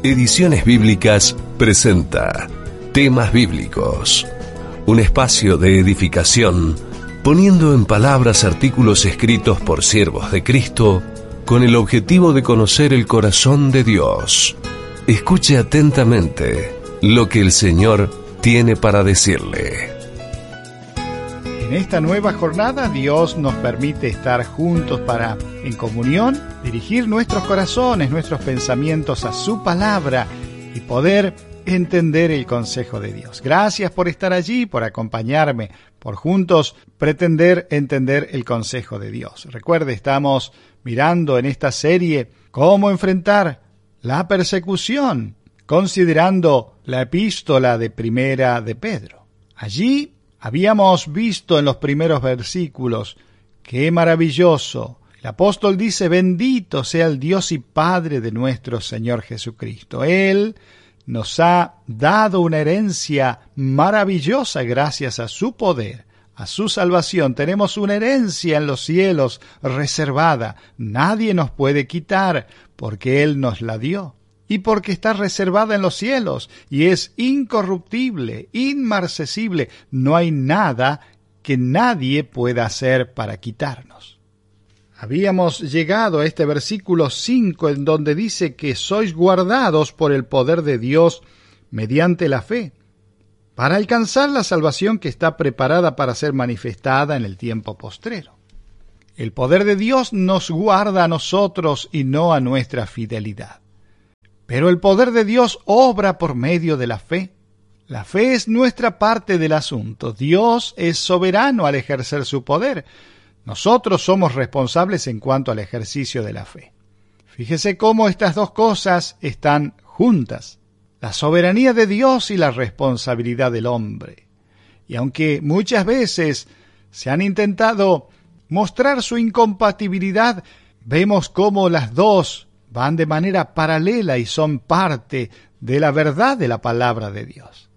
Ediciones Bíblicas presenta Temas Bíblicos, un espacio de edificación, poniendo en palabras artículos escritos por siervos de Cristo con el objetivo de conocer el corazón de Dios. Escuche atentamente lo que el Señor tiene para decirle. En esta nueva jornada, Dios nos permite estar juntos para, en comunión, dirigir nuestros corazones, nuestros pensamientos a su palabra y poder entender el consejo de Dios. Gracias por estar allí, por acompañarme, por juntos pretender entender el consejo de Dios. Recuerde, estamos mirando en esta serie cómo enfrentar la persecución, considerando la epístola de Primera de Pedro. Allí habíamos visto en los primeros versículos, ¡qué maravilloso! El apóstol dice, bendito sea el Dios y Padre de nuestro Señor Jesucristo. Él nos ha dado una herencia maravillosa gracias a su poder, a su salvación. Tenemos una herencia en los cielos reservada. Nadie nos puede quitar porque Él nos la dio. Y porque está reservada en los cielos y es incorruptible, inmarcesible. No hay nada que nadie pueda hacer para quitarnos. Habíamos llegado a este versículo 5 en donde dice que sois guardados por el poder de Dios mediante la fe, para alcanzar la salvación que está preparada para ser manifestada en el tiempo postrero. El poder de Dios nos guarda a nosotros y no a nuestra fidelidad. Pero el poder de Dios obra por medio de la fe. La fe es nuestra parte del asunto. Dios es soberano al ejercer su poder. Nosotros somos responsables en cuanto al ejercicio de la fe. Fíjese cómo estas dos cosas están juntas: la soberanía de Dios y la responsabilidad del hombre. Y aunque muchas veces se han intentado mostrar su incompatibilidad, vemos cómo las dos van de manera paralela y son parte de la verdad de la palabra de Dios.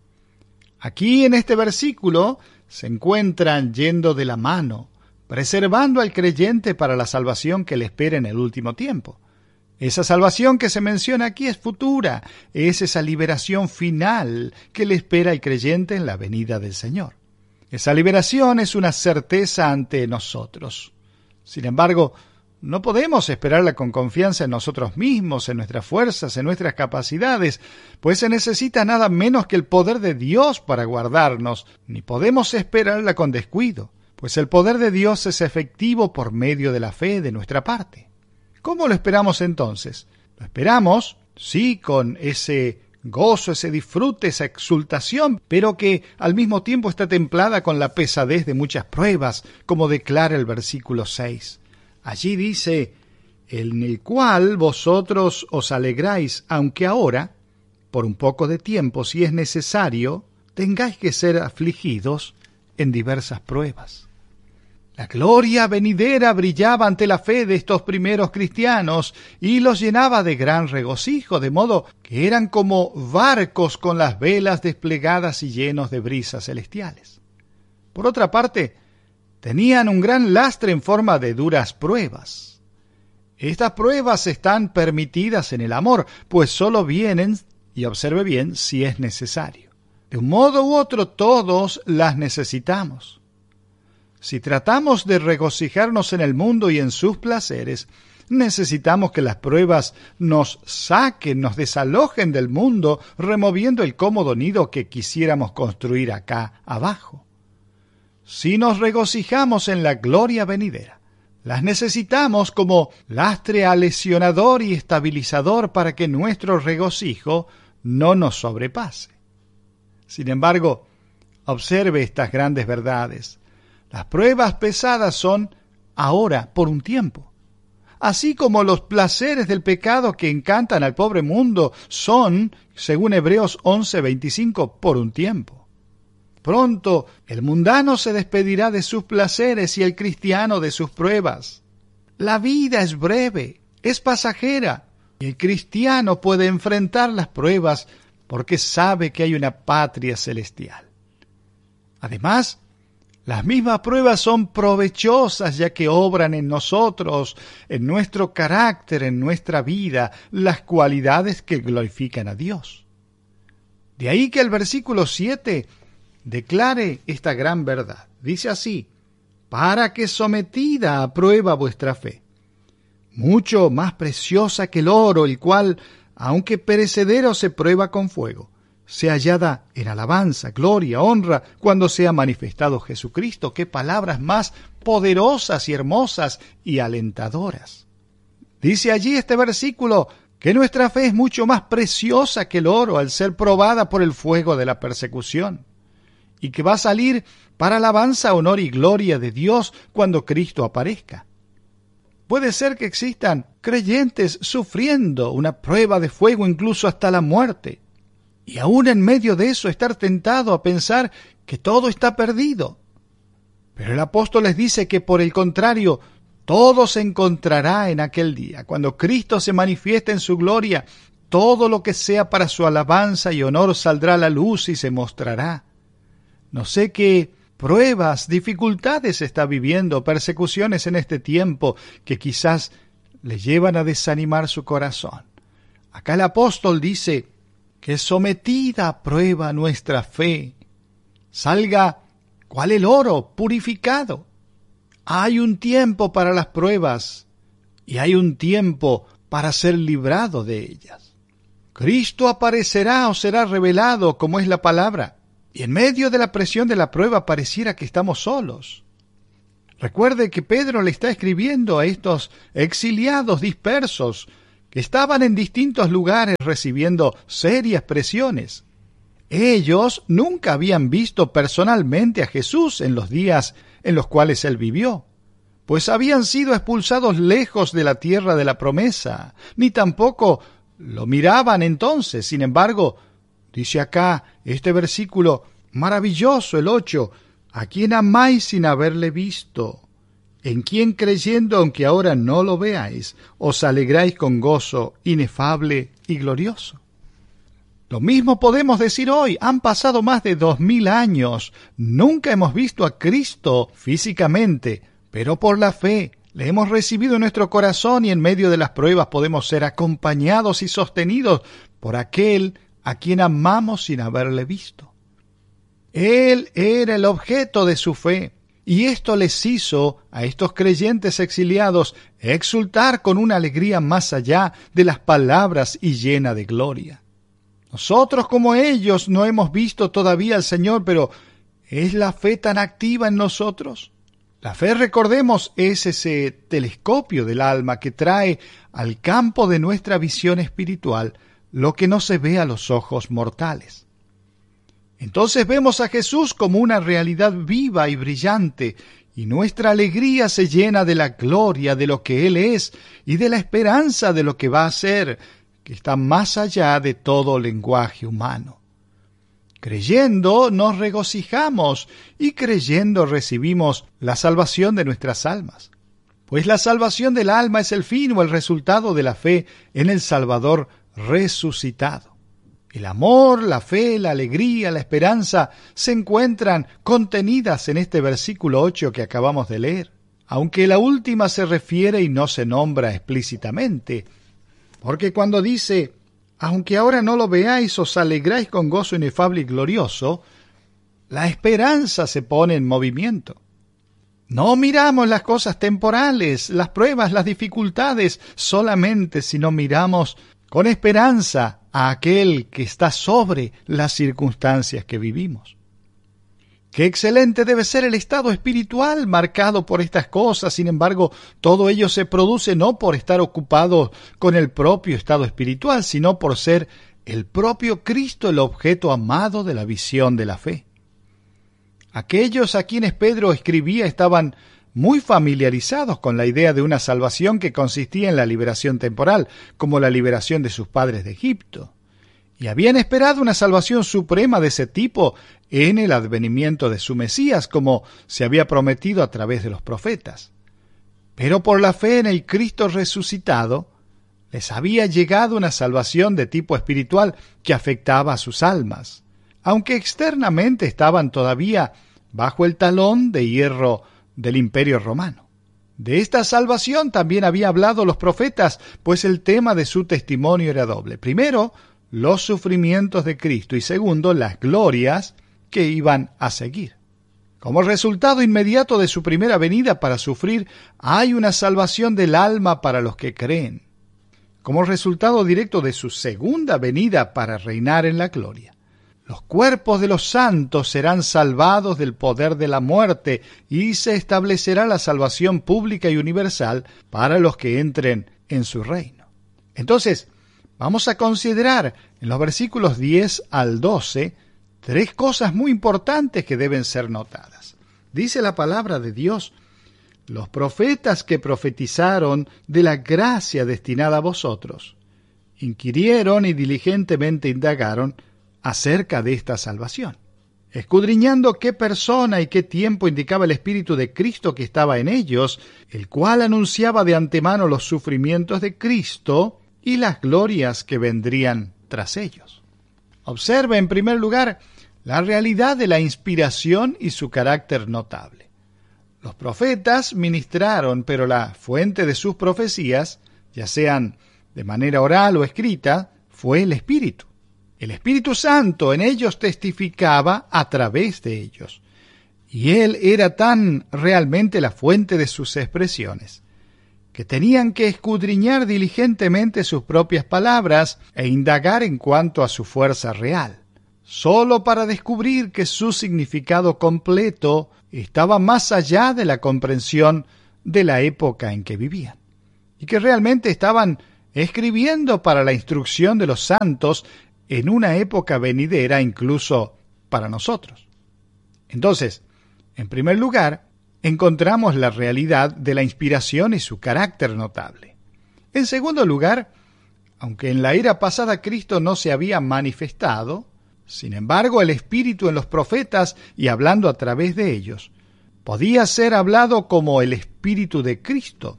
Aquí en este versículo se encuentran yendo de la mano, preservando al creyente para la salvación que le espera en el último tiempo. Esa salvación que se menciona aquí es futura, es esa liberación final que le espera al creyente en la venida del Señor. Esa liberación es una certeza ante nosotros. Sin embargo, no podemos esperarla con confianza en nosotros mismos, en nuestras fuerzas, en nuestras capacidades, pues se necesita nada menos que el poder de Dios para guardarnos, ni podemos esperarla con descuido, pues el poder de Dios es efectivo por medio de la fe de nuestra parte. ¿Cómo lo esperamos entonces? Lo esperamos, sí, con ese gozo, ese disfrute, esa exultación, pero que al mismo tiempo está templada con la pesadez de muchas pruebas, como declara el versículo 6. Allí dice, en el cual vosotros os alegráis, aunque ahora, por un poco de tiempo, si es necesario, tengáis que ser afligidos en diversas pruebas. La gloria venidera brillaba ante la fe de estos primeros cristianos y los llenaba de gran regocijo, de modo que eran como barcos con las velas desplegadas y llenos de brisas celestiales. Por otra parte, tenían un gran lastre en forma de duras pruebas. Estas pruebas están permitidas en el amor, pues solo vienen, y observe bien, si es necesario. De un modo u otro, todos las necesitamos. Si tratamos de regocijarnos en el mundo y en sus placeres, necesitamos que las pruebas nos saquen, nos desalojen del mundo, removiendo el cómodo nido que quisiéramos construir acá abajo. Si nos regocijamos en la gloria venidera, las necesitamos como lastre alesionador y estabilizador para que nuestro regocijo no nos sobrepase. Sin embargo, observe estas grandes verdades. Las pruebas pesadas son ahora, por un tiempo. Así como los placeres del pecado que encantan al pobre mundo son, según Hebreos 11:25, por un tiempo. Pronto el mundano se despedirá de sus placeres y el cristiano de sus pruebas. La vida es breve, es pasajera, y el cristiano puede enfrentar las pruebas porque sabe que hay una patria celestial. Además, Las mismas pruebas son provechosas ya que obran en nosotros, en nuestro carácter, en nuestra vida, las cualidades que glorifican a Dios. De ahí que el versículo 7 declare esta gran verdad. Dice así: para que sometida a prueba vuestra fe, mucho más preciosa que el oro, el cual, aunque perecedero, se prueba con fuego, sea hallada en alabanza, gloria, honra, cuando sea manifestado Jesucristo. Qué palabras más poderosas y hermosas y alentadoras. Dice allí este versículo que nuestra fe es mucho más preciosa que el oro al ser probada por el fuego de la persecución, y que va a salir para alabanza, honor y gloria de Dios cuando Cristo aparezca. Puede ser que existan creyentes sufriendo una prueba de fuego, incluso hasta la muerte, y aún en medio de eso estar tentado a pensar que todo está perdido. Pero el apóstol les dice que por el contrario, todo se encontrará en aquel día. Cuando Cristo se manifieste en su gloria, todo lo que sea para su alabanza y honor saldrá a la luz y se mostrará. No sé qué pruebas, dificultades está viviendo, persecuciones en este tiempo que quizás le llevan a desanimar su corazón. Acá el apóstol dice que sometida a prueba nuestra fe, salga cual el oro purificado. Hay un tiempo para las pruebas y hay un tiempo para ser librado de ellas. Cristo aparecerá o será revelado, como es la palabra, y en medio de la presión de la prueba pareciera que estamos solos. Recuerde que Pedro le está escribiendo a estos exiliados dispersos que estaban en distintos lugares recibiendo serias presiones. Ellos nunca habían visto personalmente a Jesús en los días en los cuales él vivió, pues habían sido expulsados lejos de la tierra de la promesa, ni tampoco lo miraban entonces. Sin embargo, dice acá este versículo maravilloso, el 8, a quien amáis sin haberle visto, en quien creyendo, aunque ahora no lo veáis, os alegráis con gozo inefable y glorioso. Lo mismo podemos decir hoy. Han pasado más de 2000 años. Nunca hemos visto a Cristo físicamente, pero por la fe le hemos recibido en nuestro corazón y en medio de las pruebas podemos ser acompañados y sostenidos por aquel a quien amamos sin haberle visto. Él era el objeto de su fe, y esto les hizo a estos creyentes exiliados exultar con una alegría más allá de las palabras y llena de gloria. Nosotros, como ellos, no hemos visto todavía al Señor, pero ¿es la fe tan activa en nosotros? La fe, recordemos, es ese telescopio del alma que trae al campo de nuestra visión espiritual lo que no se ve a los ojos mortales. Entonces vemos a Jesús como una realidad viva y brillante, y nuestra alegría se llena de la gloria de lo que Él es y de la esperanza de lo que va a ser, que está más allá de todo lenguaje humano. Creyendo nos regocijamos y creyendo recibimos la salvación de nuestras almas, pues la salvación del alma es el fin o el resultado de la fe en el Salvador resucitado. El amor, la fe, la alegría, la esperanza se encuentran contenidas en este versículo 8 que acabamos de leer, aunque la última se refiere y no se nombra explícitamente, porque cuando dice, aunque ahora no lo veáis, os alegráis con gozo inefable y glorioso, la esperanza se pone en movimiento. No miramos las cosas temporales, las pruebas, las dificultades, solamente sino miramos con esperanza a aquel que está sobre las circunstancias que vivimos. Qué excelente debe ser el estado espiritual marcado por estas cosas. Sin embargo, todo ello se produce no por estar ocupado con el propio estado espiritual, sino por ser el propio Cristo el objeto amado de la visión de la fe. Aquellos a quienes Pedro escribía estaban muy familiarizados con la idea de una salvación que consistía en la liberación temporal, como la liberación de sus padres de Egipto, y habían esperado una salvación suprema de ese tipo en el advenimiento de su Mesías, como se había prometido a través de los profetas. Pero por la fe en el Cristo resucitado, les había llegado una salvación de tipo espiritual que afectaba a sus almas, aunque externamente estaban todavía bajo el talón de hierro del Imperio Romano. De esta salvación también había hablado los profetas, pues el tema de su testimonio era doble. Primero, los sufrimientos de Cristo y segundo, las glorias que iban a seguir. Como resultado inmediato de su primera venida para sufrir, hay una salvación del alma para los que creen. Como resultado directo de su segunda venida para reinar en la gloria, los cuerpos de los santos serán salvados del poder de la muerte y se establecerá la salvación pública y universal para los que entren en su reino. Entonces, vamos a considerar en los versículos 10 al 12 tres cosas muy importantes que deben ser notadas. Dice la palabra de Dios: los profetas que profetizaron de la gracia destinada a vosotros, inquirieron y diligentemente indagaron acerca de esta salvación, escudriñando qué persona y qué tiempo indicaba el Espíritu de Cristo que estaba en ellos, el cual anunciaba de antemano los sufrimientos de Cristo y las glorias que vendrían tras ellos. Observe, en primer lugar, la realidad de la inspiración y su carácter notable. Los profetas ministraron, pero la fuente de sus profecías, ya sean de manera oral o escrita, fue el Espíritu. El Espíritu Santo en ellos testificaba a través de ellos, y Él era tan realmente la fuente de sus expresiones, que tenían que escudriñar diligentemente sus propias palabras e indagar en cuanto a su fuerza real, solo para descubrir que su significado completo estaba más allá de la comprensión de la época en que vivían, y que realmente estaban escribiendo para la instrucción de los santos en una época venidera incluso para nosotros. Entonces, en primer lugar, encontramos la realidad de la inspiración y su carácter notable. En segundo lugar, aunque en la era pasada Cristo no se había manifestado, sin embargo el Espíritu en los profetas y hablando a través de ellos, podía ser hablado como el Espíritu de Cristo.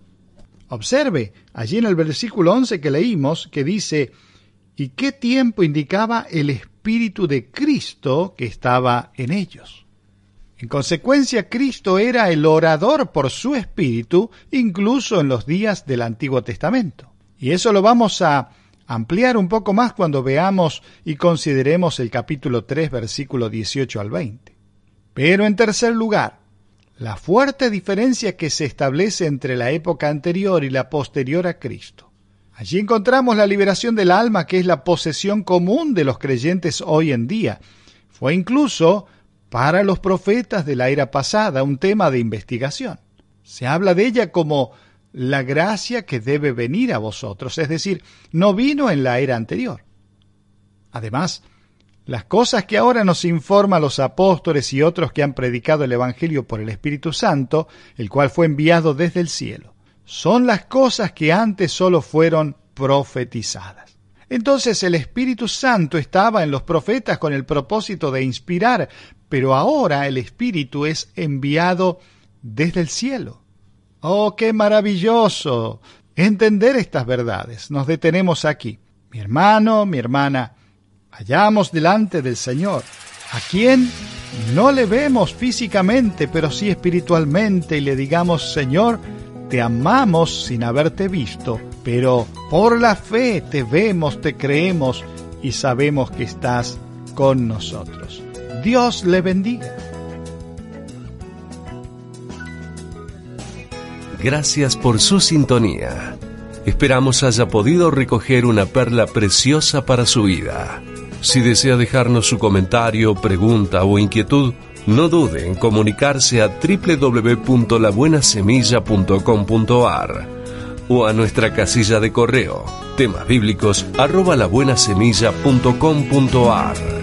Observe allí en el versículo 11 que leímos, que dice: ¿y qué tiempo indicaba el Espíritu de Cristo que estaba en ellos? En consecuencia, Cristo era el orador por su Espíritu, incluso en los días del Antiguo Testamento. Y eso lo vamos a ampliar un poco más cuando veamos y consideremos el capítulo 3, versículo 18 al 20. Pero en tercer lugar, la fuerte diferencia que se establece entre la época anterior y la posterior a Cristo. Allí encontramos la liberación del alma, que es la posesión común de los creyentes hoy en día. Fue incluso para los profetas de la era pasada un tema de investigación. Se habla de ella como la gracia que debe venir a vosotros, es decir, no vino en la era anterior. Además, las cosas que ahora nos informan los apóstoles y otros que han predicado el Evangelio por el Espíritu Santo, el cual fue enviado desde el cielo, son las cosas que antes solo fueron profetizadas. Entonces el Espíritu Santo estaba en los profetas con el propósito de inspirar, pero ahora el Espíritu es enviado desde el cielo. ¡Oh, qué maravilloso entender estas verdades! Nos detenemos aquí. Mi hermano, mi hermana, vayamos delante del Señor, a quien no le vemos físicamente, pero sí espiritualmente, y le digamos: Señor, te amamos sin haberte visto, pero por la fe te vemos, te creemos y sabemos que estás con nosotros. Dios le bendiga. Gracias por su sintonía. Esperamos haya podido recoger una perla preciosa para su vida. Si desea dejarnos su comentario, pregunta o inquietud, no dude en comunicarse a www.labuenasemilla.com.ar o a nuestra casilla de correo temasbíblicos@labuenasemilla.com.ar.